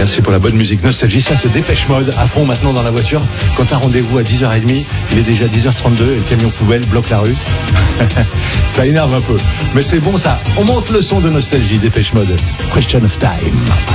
Merci pour la bonne musique. Nostalgie, ça c'est Dépêche Mode à fond maintenant dans la voiture. Quand t'as rendez-vous à 10h30, il est déjà 10h32 et le camion poubelle bloque la rue. Ça énerve un peu. Mais c'est bon ça. On monte le son de Nostalgie, Dépêche Mode. Question of Time.